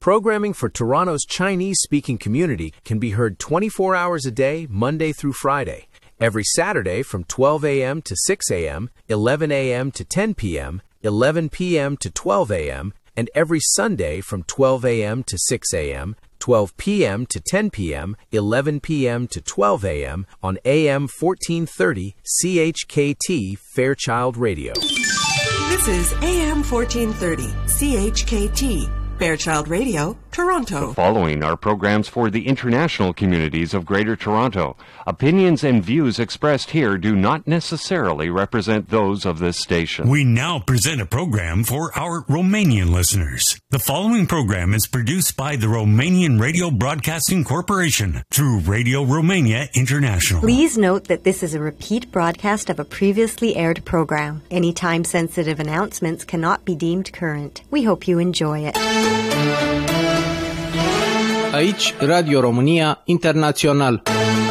Programming for Toronto's Chinese-speaking community can be heard 24 hours a day, Monday through Friday. Every Saturday from 12 a.m. to 6 a.m., 11 a.m. to 10 p.m., 11 p.m. to 12 a.m., and every Sunday from 12 a.m. to 6 a.m., 12 p.m. to 10 p.m., 11 p.m. to 12 a.m. on AM 1430 CHKT Fairchild Radio. This is AM 1430 CHKT Fairchild Radio, Toronto. The following are programs for the international communities of Greater Toronto. Opinions and views expressed here do not necessarily represent those of this station. We now present a program for our Romanian listeners. The following program is produced by the Romanian Radio Broadcasting Corporation through Radio Romania International. Please note that this is a repeat broadcast of a previously aired program. Any time-sensitive announcements cannot be deemed current. We hope you enjoy it. Aici, Radio România Internațional.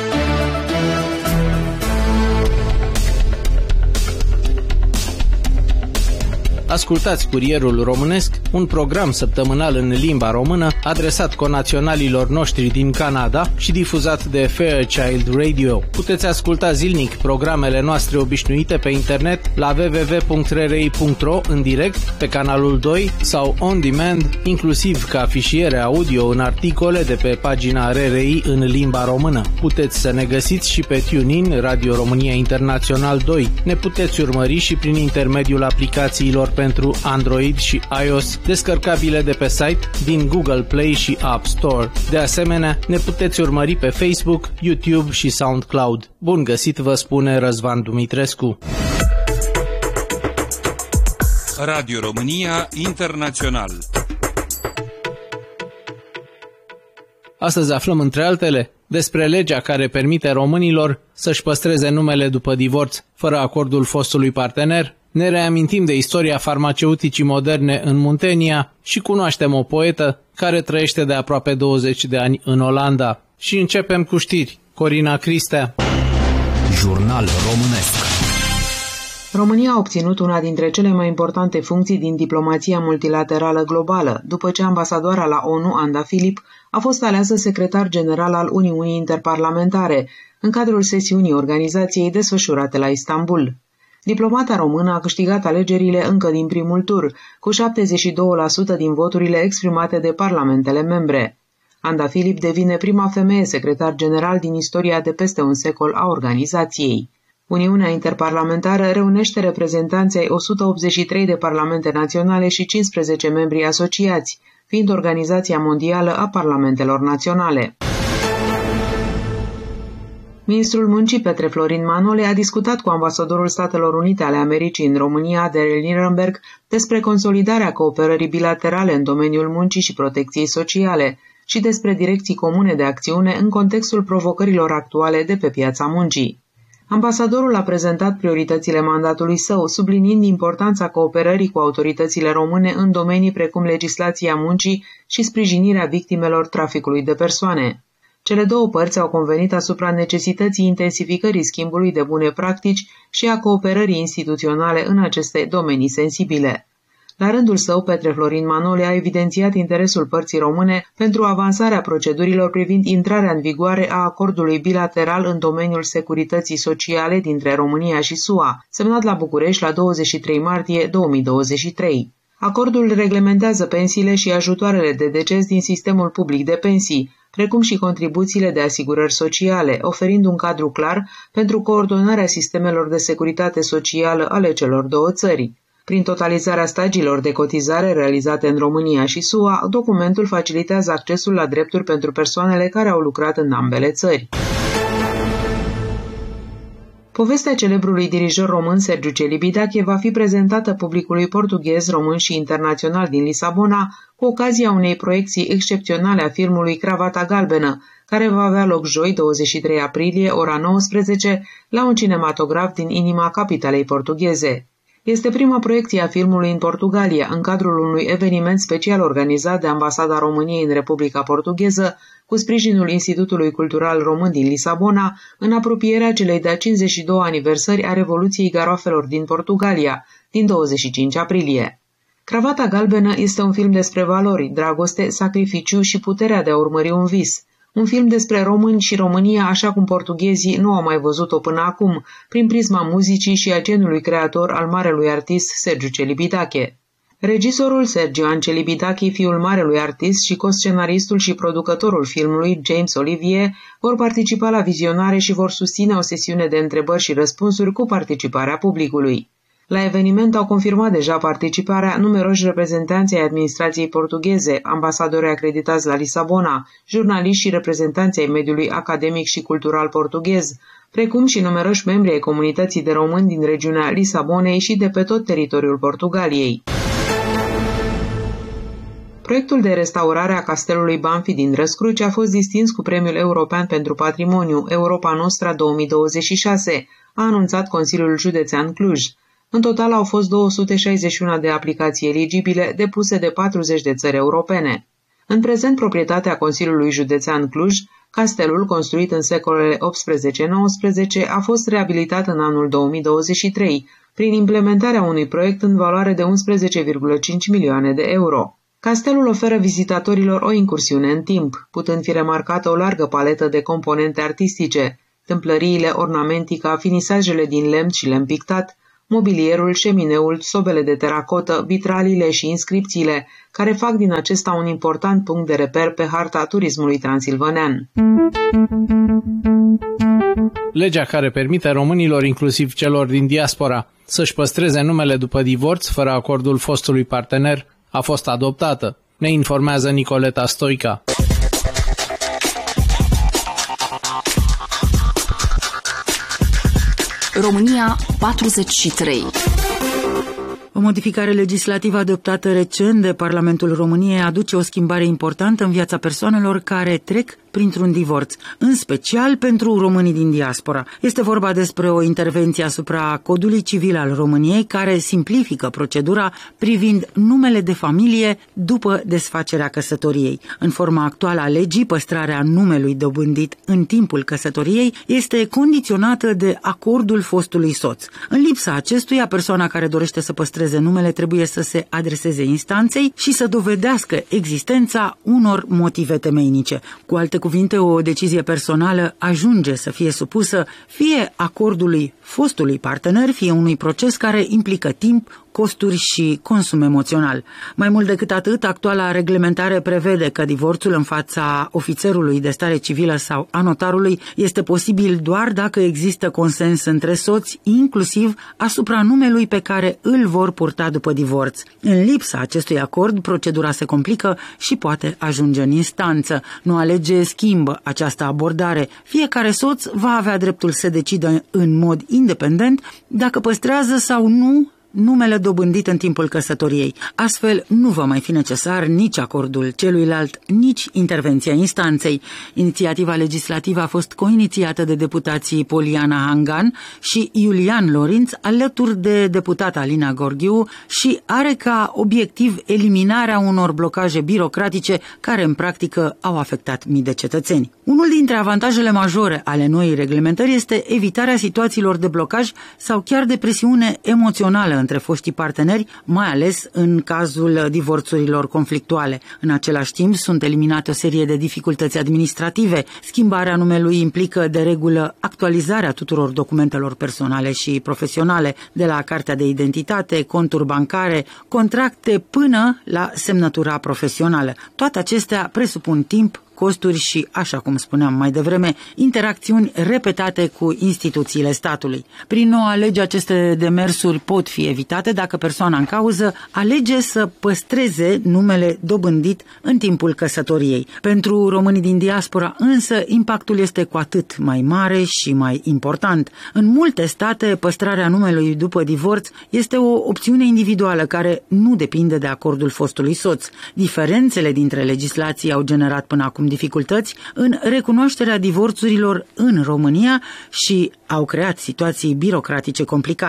Ascultați Curierul Românesc, un program săptămânal în limba română adresat conaționalilor noștri din Canada și difuzat de Fairchild Radio. Puteți asculta zilnic programele noastre obișnuite pe internet la www.rri.ro în direct, pe canalul 2 sau on demand, inclusiv ca fișiere audio în articole de pe pagina RRI în limba română. Puteți să ne găsiți și pe TuneIn, Radio România Internațional 2. Ne puteți urmări și prin intermediul aplicațiilor pentru Android și iOS, descărcabile de pe site, din Google Play și App Store. De asemenea, ne puteți urmări pe Facebook, YouTube și SoundCloud. Bun găsit, vă spune Răzvan Dumitrescu. Radio România Internațional. Astăzi aflăm, între altele, despre legea care permite românilor să-și păstreze numele după divorț fără acordul fostului partener. Ne reamintim de istoria farmaceuticii moderne în Muntenia și cunoaștem o poetă care trăiește de aproape 20 de ani în Olanda. Și începem cu știri. Corina Cristea. Jurnal românesc. România a obținut una dintre cele mai importante funcții din diplomația multilaterală globală, după ce ambasadoara la ONU, Anda Filip, a fost aleasă secretar general al Uniunii Interparlamentare, în cadrul sesiunii organizației desfășurate la Istanbul. Diplomata română a câștigat alegerile încă din primul tur, cu 72% din voturile exprimate de parlamentele membre. Anda Filip devine prima femeie secretar general din istoria de peste un secol a organizației. Uniunea Interparlamentară reunește reprezentanții ai 183 de parlamente naționale și 15 membri asociați, fiind Organizația Mondială a Parlamentelor Naționale. Ministrul Muncii Petre Florin Manole a discutat cu ambasadorul Statelor Unite ale Americii în România, Daryl Nirenberg, despre consolidarea cooperării bilaterale în domeniul muncii și protecției sociale și despre direcții comune de acțiune în contextul provocărilor actuale de pe piața muncii. Ambasadorul a prezentat prioritățile mandatului său, subliniind importanța cooperării cu autoritățile române în domenii precum legislația muncii și sprijinirea victimelor traficului de persoane. Cele două părți au convenit asupra necesității intensificării schimbului de bune practici și a cooperării instituționale în aceste domenii sensibile. La rândul său, Petre Florin Manole a evidențiat interesul părții române pentru avansarea procedurilor privind intrarea în vigoare a acordului bilateral în domeniul securității sociale dintre România și SUA, semnat la București la 23 martie 2023. Acordul reglementează pensiile și ajutoarele de deces din sistemul public de pensii, precum și contribuțiile de asigurări sociale, oferind un cadru clar pentru coordonarea sistemelor de securitate socială ale celor două țări. Prin totalizarea stagiilor de cotizare realizate în România și SUA, documentul facilitează accesul la drepturi pentru persoanele care au lucrat în ambele țări. Povestea celebrului dirijor român Sergiu Celibidache va fi prezentată publicului portughez, român și internațional din Lisabona cu ocazia unei proiecții excepționale a filmului Cravata Galbenă, care va avea loc joi, 23 aprilie, ora 19, la un cinematograf din inima capitalei portugheze. Este prima proiecție a filmului în Portugalia, în cadrul unui eveniment special organizat de Ambasada României în Republica Portugheză, cu sprijinul Institutului Cultural Român din Lisabona, în apropierea celei de-a 52 aniversări a Revoluției Garoafelor din Portugalia, din 25 aprilie. Cravata galbenă este un film despre valori, dragoste, sacrificiu și puterea de a urmări un vis. Un film despre români și România așa cum portughezii nu au mai văzut-o până acum, prin prisma muzicii și a genului creator al marelui artist Sergiu Celibidache. Regizorul Sergiu Celibidache, fiul marelui artist și co-scenaristul și producătorul filmului James Olivier, vor participa la vizionare și vor susține o sesiune de întrebări și răspunsuri cu participarea publicului. La eveniment au confirmat deja participarea numeroși reprezentanți ai administrației portugheze, ambasadori acreditați la Lisabona, jurnaliști și reprezentanți ai mediului academic și cultural portughez, precum și numeroși membri ai comunității de români din regiunea Lisabonei și de pe tot teritoriul Portugaliei. Proiectul de restaurare a castelului Banfi din Răscruce a fost distins cu Premiul European pentru Patrimoniu Europa Nostra 2026, a anunțat Consiliul Județean Cluj. În total au fost 261 de aplicații eligibile depuse de 40 de țări europene. În prezent, proprietatea Consiliului Județean Cluj, castelul, construit în secolele 18-19, a fost reabilitat în anul 2023, prin implementarea unui proiect în valoare de 11,5 milioane de euro. Castelul oferă vizitatorilor o incursiune în timp, putând fi remarcată o largă paletă de componente artistice, tâmplăriile, ornamentica, finisajele din lemn și lemn pictat, mobilierul, șemineul, sobele de teracotă, vitraliile și inscripțiile, care fac din acesta un important punct de reper pe harta turismului transilvanean. Legea care permite românilor, inclusiv celor din diaspora, să-și păstreze numele după divorț fără acordul fostului partener, a fost adoptată. Ne informează Nicoleta Stoica. România 43. O modificare legislativă adoptată recent de Parlamentul României aduce o schimbare importantă în viața persoanelor care trec printr-un divorț, în special pentru românii din diaspora. Este vorba despre o intervenție asupra Codului Civil al României care simplifică procedura privind numele de familie după desfacerea căsătoriei. În forma actuală a legii, păstrarea numelui dobândit în timpul căsătoriei este condiționată de acordul fostului soț. În lipsa acestuia, persoana care dorește să păstreze numele trebuie să se adreseze instanței și să dovedească existența unor motive temeinice. Cu alte cuvinte, o decizie personală ajunge să fie supusă fie acordului fostului partener, fie unui proces care implică timp, costuri și consum emoțional. Mai mult decât atât, actuala reglementare prevede că divorțul în fața ofițerului de stare civilă sau a notarului este posibil doar dacă există consens între soți, inclusiv asupra numelui pe care îl vor purta după divorț. În lipsa acestui acord, procedura se complică și poate ajunge în instanță. Noua lege schimbă această abordare. Fiecare soț va avea dreptul să decidă în mod independent dacă păstrează sau nu numele dobândit în timpul căsătoriei. Astfel, nu va mai fi necesar nici acordul celuilalt, nici intervenția instanței. Inițiativa legislativă a fost coinițiată de deputații Poliana Hangan și Iulian Lorinț, alături de deputata Alina Gorghiu, și are ca obiectiv eliminarea unor blocaje birocratice care în practică au afectat mii de cetățeni. Unul dintre avantajele majore ale noii reglementări este evitarea situațiilor de blocaj sau chiar de presiune emoțională între foștii parteneri, mai ales în cazul divorțurilor conflictuale. În același timp, sunt eliminate o serie de dificultăți administrative. Schimbarea numelui implică de regulă actualizarea tuturor documentelor personale și profesionale, de la cartea de identitate, conturi bancare, contracte până la semnătura profesională. Toate acestea presupun timp, costuri și, așa cum spuneam mai devreme, interacțiuni repetate cu instituțiile statului. Prin noua lege, aceste demersuri pot fi evitate dacă persoana în cauză alege să păstreze numele dobândit în timpul căsătoriei. Pentru românii din diaspora, însă, impactul este cu atât mai mare și mai important. În multe state, păstrarea numelui după divorț este o opțiune individuală care nu depinde de acordul fostului soț. Diferențele dintre legislații au generat până acum dificultăți în recunoașterea divorțurilor în România și au creat situații birocratice complicate.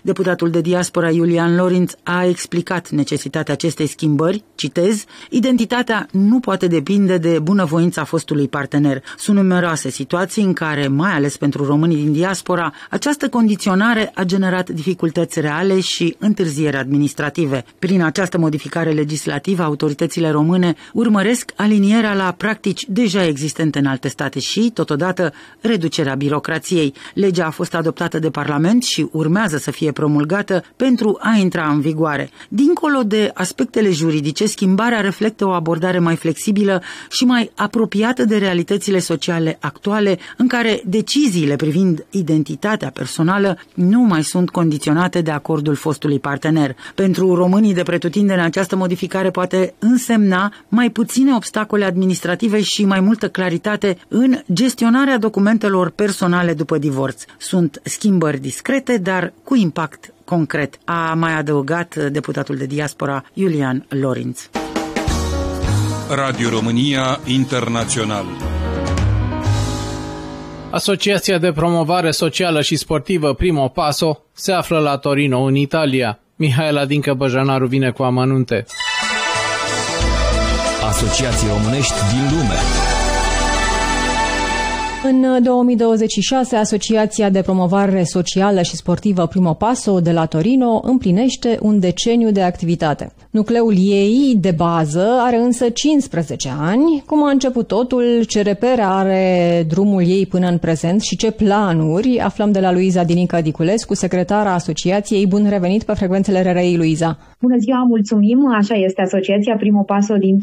Deputatul de diaspora Iulian Lorinț a explicat necesitatea acestei schimbări, citez, identitatea nu poate depinde de bunăvoința fostului partener. Sunt numeroase situații în care, mai ales pentru românii din diaspora, această condiționare a generat dificultăți reale și întârzieri administrative. Prin această modificare legislativă, autoritățile române urmăresc alinierea la practici deja existente în alte state și, totodată, reducerea birocrației. Legea a fost adoptată de Parlament și urmează să fie promulgată pentru a intra în vigoare. Dincolo de aspectele juridice, schimbarea reflectă o abordare mai flexibilă și mai apropiată de realitățile sociale actuale, în care deciziile privind identitatea personală nu mai sunt condiționate de acordul fostului partener. Pentru românii de pretutindeni, această modificare poate însemna mai puține obstacole administrative și mai multă claritate în gestionarea documentelor personale după divorț. Sunt schimbări discrete, dar cu impact concret, a mai adăugat deputatul de diaspora Iulian Lorinț. Radio România Internațional. Asociația de promovare socială și sportivă Primo Passo se află la Torino, în Italia. Mihaela Dincă Băjanaru vine cu amănunte. Asociații românești din lume. În 2026, Asociația de Promovare Socială și Sportivă Primo Passo de la Torino împlinește un deceniu de activitate. Nucleul ei de bază are însă 15 ani. Cum a început totul, ce repere are drumul ei până în prezent și ce planuri, aflăm de la Luiza Dinică Diculescu, secretara Asociației. Bun revenit pe frecvențele RRI, Luiza! Bună ziua, mulțumim! Așa este, Asociația Primo Passo din